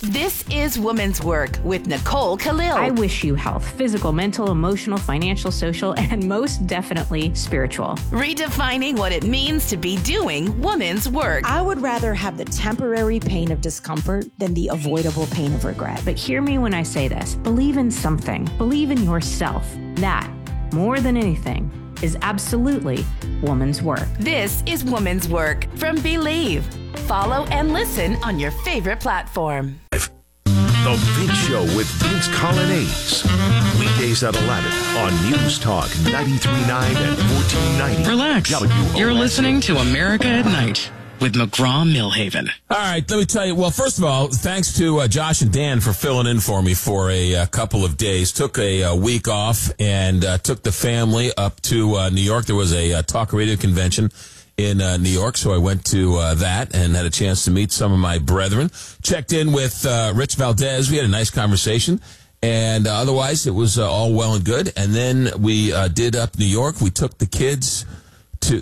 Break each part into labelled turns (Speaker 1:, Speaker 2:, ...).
Speaker 1: This is Woman's Work with Nicole Khalil.
Speaker 2: I wish you health, physical, mental, emotional, financial, social, and most definitely spiritual.
Speaker 1: Redefining what it means to be doing woman's work.
Speaker 3: I would rather have the temporary pain of discomfort than the avoidable pain of regret.
Speaker 2: But hear me when I say this. Believe in something. Believe in yourself. That, more than anything, is absolutely woman's work.
Speaker 1: This is Woman's Work from Believe. Follow and listen on your favorite platform.
Speaker 4: The Big Show with Vince Colonnese. Weekdays at 11 on News Talk 93.9 and 1490.
Speaker 5: Relax. You're listening to America at Night with McGraw-Millhaven.
Speaker 6: All right, let me tell you. Well, first of all, thanks to Josh and Dan for filling in for me for a couple of days. Took a week off and took the family up to New York. There was a talk radio convention in New York, so I went to that and had a chance to meet some of my brethren. Checked in with Rich Valdez. We had a nice conversation, and otherwise it was all well and good. And then we did up New York. We took the kid to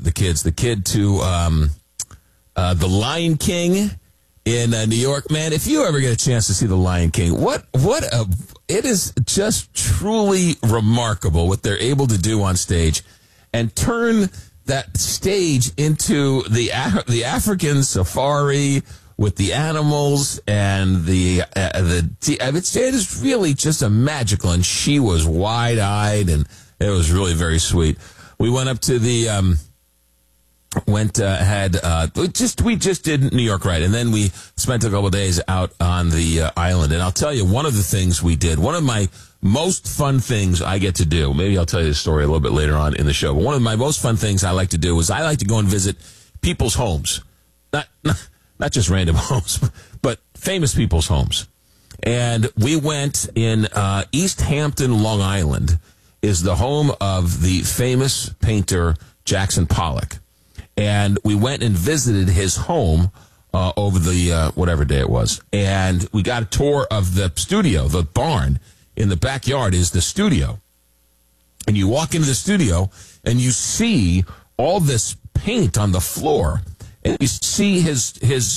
Speaker 6: The Lion King in New York. Man, if you ever get a chance to see The Lion King, it is just truly remarkable what they're able to do on stage and turn that stage into the African safari with the animals and it is really just a magical. And she was wide-eyed, and it was really very sweet. We went up to the we just did New York, right? And then we spent a couple of days out on the island. And I'll tell you, one of the things we did, one of my most fun things I get to do, maybe I'll tell you the story a little bit later on in the show, but one of my most fun things I like to do is I like to go and visit people's homes. Not just random homes, but famous people's homes. And we went in East Hampton, Long Island, is the home of the famous painter Jackson Pollock. And we went and visited his home over the whatever day it was. And we got a tour of the studio, the barn. In the backyard is the studio. And you walk into the studio and you see all this paint on the floor. And you see his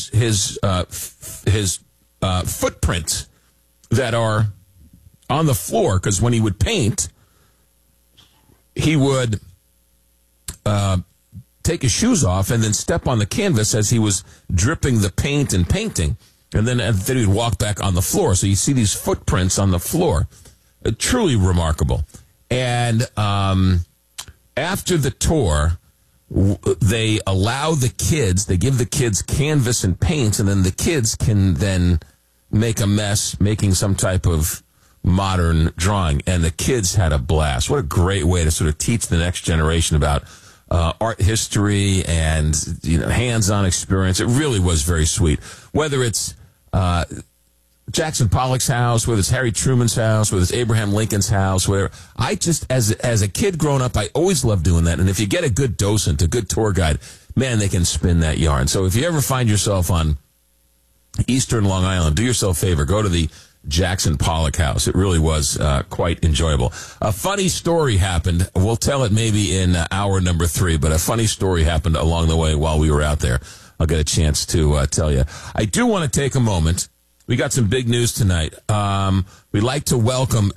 Speaker 6: footprints that are on the floor. Because when he would paint, he would take his shoes off and then step on the canvas as he was dripping the paint and painting. And then he'd walk back on the floor. So you see these footprints on the floor. Truly remarkable. And after the tour, they allow the kids, they give the kids canvas and paint, and then the kids can then make a mess making some type of modern drawing. And the kids had a blast. What a great way to sort of teach the next generation about art history and hands-on experience. It really was very sweet. Whether it's Jackson Pollock's house, whether it's Harry Truman's house, whether it's Abraham Lincoln's house, whatever. I just, as a kid growing up, I always loved doing that. And if you get a good docent, a good tour guide, man, they can spin that yarn. So if you ever find yourself on Eastern Long Island, do yourself a favor, go to the Jackson Pollock house. It really was quite enjoyable. A funny story happened. We'll tell it maybe in hour number 3, but a funny story happened along the way while we were out there. I'll get a chance to tell you. I do want to take a moment. We got some big news tonight. We'd like to welcome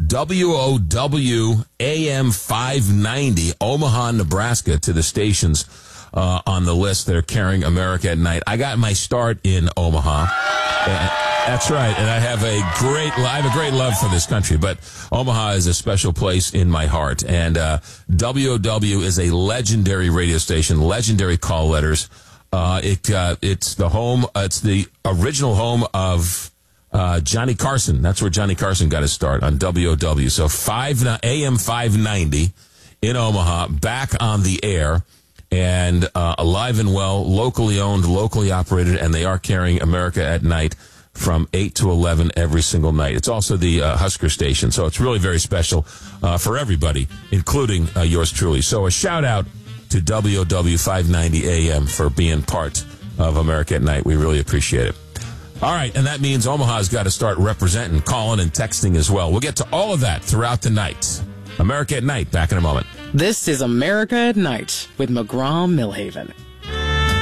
Speaker 6: WOW AM 590, Omaha, Nebraska, to the stations on the list that are carrying America at Night. I got my start in Omaha. That's right, and I have a great love for this country, but Omaha is a special place in my heart. And WOW is a legendary radio station, legendary call letters. It's the home. It's the original home of Johnny Carson. That's where Johnny Carson got his start, on WOW. So AM 590 in Omaha, back on the air, and alive and well, locally owned, locally operated, and they are carrying America at Night from 8 to 11 every single night. It's also the Husker station, so it's really very special for everybody, including yours truly. So a shout-out to WOW 590 AM for being part of America at Night. We really appreciate it. All right, and that means Omaha's got to start representing, calling, and texting as well. We'll get to all of that throughout the night. America at Night, back in a moment.
Speaker 5: This is America at Night with McGraw-Millhaven.